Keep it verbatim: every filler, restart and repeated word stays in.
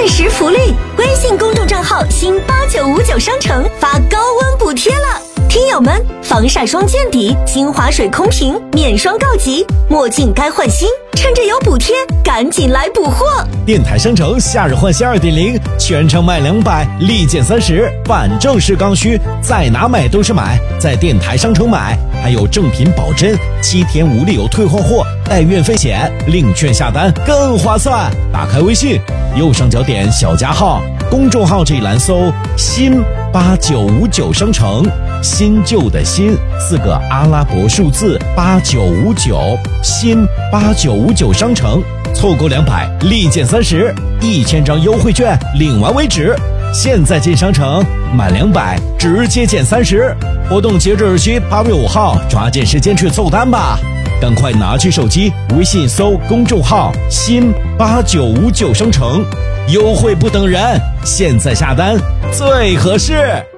限时福利，微信公众账号新八九五九商城发高温补贴了。听友们，防晒霜见底，精华水空瓶免霜告急，墨镜该换新，趁着有补贴，赶紧来补货！ 电台商城夏日换新 二点零， 全场买两百，立减三十，反正是刚需，在哪买都是买，在电台商城买，还有正品保真，七天无理由退换货，带运费险，领券下单更划算。打开微信，右上角点小加号，公众号这一栏搜新八九五九商城，新旧的新四个阿拉伯数字八九五九，新八九五九商城，凑够两百立减三十，一千张优惠券领完为止。现在进商城满两百直接减三十，活动截止日期八月五号，抓紧时间去凑单吧！赶快拿起手机，微信搜公众号新八九五九商城，优惠不等人，现在下单最合适。